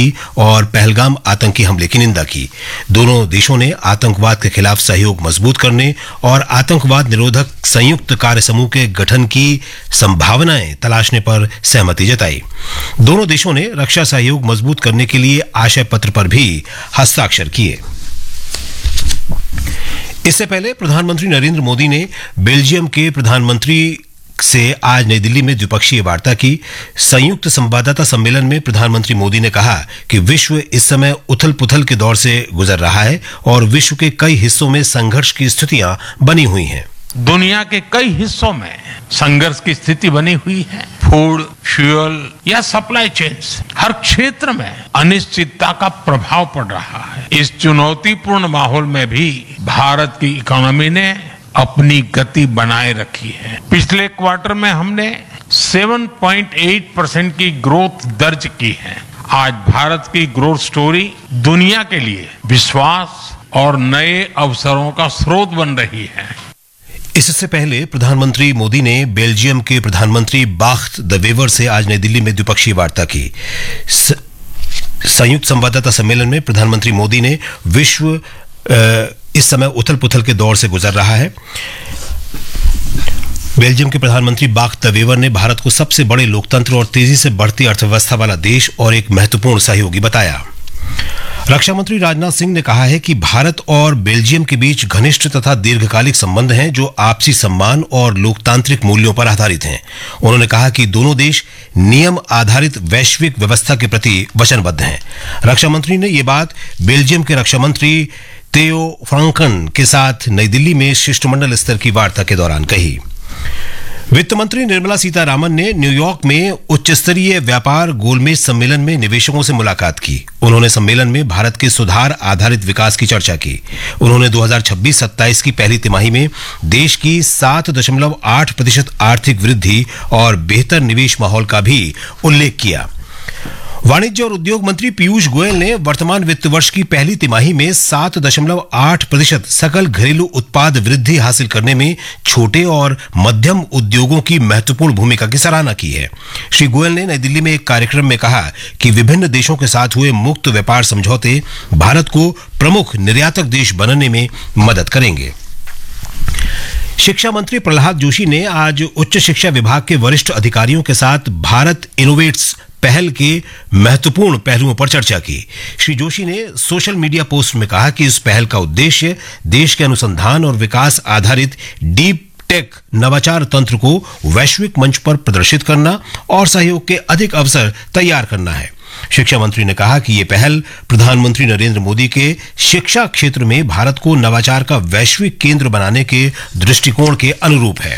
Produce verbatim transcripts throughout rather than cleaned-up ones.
की और पहलगाम आतंकी हमले की निंदा की। दोनों देशों ने आतंकवाद के खिलाफ सहयोग मजबूत करने और आतंकवाद निरोधक संयुक्त कार्य समूह के गठन की संभावनाएं तलाशने पर सहमति जताई। दोनों देशों ने रक्षा सहयोग मजबूत करने के लिए आशय पत्र पर भी हस्ताक्षर किए। इससे पहले प्रधानमंत्री नरेंद्र मोदी ने बेल्जियम के प्रधानमंत्री से आज नई दिल्ली में द्विपक्षीय वार्ता की। संयुक्त संवाददाता सम्मेलन में प्रधानमंत्री मोदी ने कहा कि विश्व इस समय उथल पुथल के दौर से गुजर रहा है और विश्व के कई हिस्सों में संघर्ष की स्थितियां बनी हुई हैं। दुनिया के कई हिस्सों में संघर्ष की स्थिति बनी हुई है। फूड, फ्यूल या सप्लाई चेन्स, हर क्षेत्र में अनिश्चितता का प्रभाव पड़ रहा है। इस चुनौतीपूर्ण माहौल में भी भारत की इकोनॉमी ने अपनी गति बनाए रखी है। पिछले क्वार्टर में हमने सात पॉइंट आठ परसेंट की ग्रोथ दर्ज की है। आज भारत की ग्रोथ स्टोरी दुनिया के लिए विश्वास और नए अवसरों का स्रोत बन रही है। इससे पहले प्रधानमंत्री मोदी ने बेल्जियम के प्रधानमंत्री बाख्त द वेवर से आज नई दिल्ली में द्विपक्षीय वार्ता की। स... संयुक्त संवाददाता सम्मेलन में प्रधानमंत्री मोदी ने विश्व आ, इस समय उथल पुथल के दौर से गुजर रहा है। बेल्जियम के प्रधानमंत्री बाख्त द वेवर ने भारत को सबसे बड़े लोकतंत्र और तेजी से बढ़ती अर्थव्यवस्था वाला देश और एक महत्वपूर्ण सहयोगी बताया। रक्षा मंत्री राजनाथ सिंह ने कहा है कि भारत और बेल्जियम के बीच घनिष्ठ तथा दीर्घकालिक संबंध हैं जो आपसी सम्मान और लोकतांत्रिक मूल्यों पर आधारित हैं। उन्होंने कहा कि दोनों देश नियम आधारित वैश्विक व्यवस्था के प्रति वचनबद्ध हैं। रक्षा मंत्री ने ये बात बेल्जियम के रक्षा मंत्री तेओ फ्रांकन के साथ नई दिल्ली में शिष्टमंडल स्तर की वार्ता के दौरान कही। वित्त मंत्री निर्मला सीतारामन ने न्यूयॉर्क में उच्च स्तरीय व्यापार गोलमेज सम्मेलन में निवेशकों से मुलाकात की। उन्होंने सम्मेलन में भारत के सुधार आधारित विकास की चर्चा की। उन्होंने दो हज़ार छब्बीस सत्ताईस की पहली तिमाही में देश की सात दशमलव आठ प्रतिशत आर्थिक वृद्धि और बेहतर निवेश माहौल का भी उल्लेख किया। वाणिज्य और उद्योग मंत्री पीयूष गोयल ने वर्तमान वित्त वर्ष की पहली तिमाही में सात दशमलव आठ प्रतिशत सकल घरेलू उत्पाद वृद्धि हासिल करने में छोटे और मध्यम उद्योगों की महत्वपूर्ण भूमिका की सराहना की है। श्री गोयल ने नई दिल्ली में एक कार्यक्रम में कहा कि विभिन्न देशों के साथ हुए मुक्त व्यापार समझौते भारत को प्रमुख निर्यातक देश बनने में मदद करेंगे। शिक्षा मंत्री प्रहलाद जोशी ने आज उच्च शिक्षा विभाग के वरिष्ठ अधिकारियों के साथ भारत इनोवेट्स पहल के महत्वपूर्ण पहलुओं पर चर्चा की। श्री जोशी ने सोशल मीडिया पोस्ट में कहा कि इस पहल का उद्देश्य देश के अनुसंधान और विकास आधारित डीप टेक नवाचार तंत्र को वैश्विक मंच पर प्रदर्शित करना और सहयोग के अधिक अवसर तैयार करना है। शिक्षा मंत्री ने कहा कि ये पहल प्रधानमंत्री नरेंद्र मोदी के शिक्षा क्षेत्र में भारत को नवाचार का वैश्विक केंद्र बनाने के दृष्टिकोण के अनुरूप है।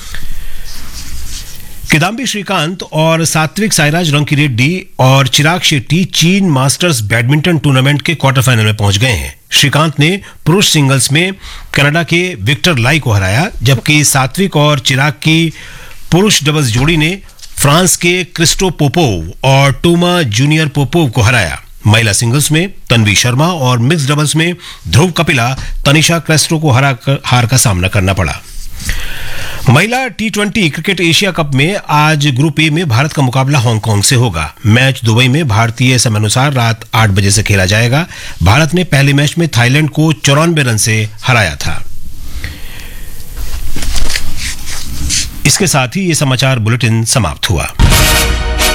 किदाम्बी श्रीकांत और सात्विक साईराज रंकीरेड्डी और चिराग शेट्टी चीन मास्टर्स बैडमिंटन टूर्नामेंट के क्वार्टर फाइनल में पहुंच गए हैं। श्रीकांत ने पुरुष सिंगल्स में कनाडा के विक्टर लाई को हराया, जबकि सात्विक और चिराग की पुरुष डबल्स जोड़ी ने फ्रांस के क्रिस्टो पोपोव और टोमा जूनियर पोपोव को हराया। महिला सिंगल्स में तन्वी शर्मा और मिक्स डबल्स में ध्रुव कपिला तनिषा क्रेस्टो को हरा हार का सामना करना पड़ा। महिला T twenty cricket Asia cup में आज ग्रुप ए में भारत का मुकाबला हांगकांग से होगा। मैच दुबई में भारतीय समय अनुसार रात आठ बजे से खेला जाएगा। भारत ने पहले मैच में थाईलैंड को चौरानवे रन से हराया था। इसके साथ ही ये समाचार बुलेटिन समाप्त हुआ।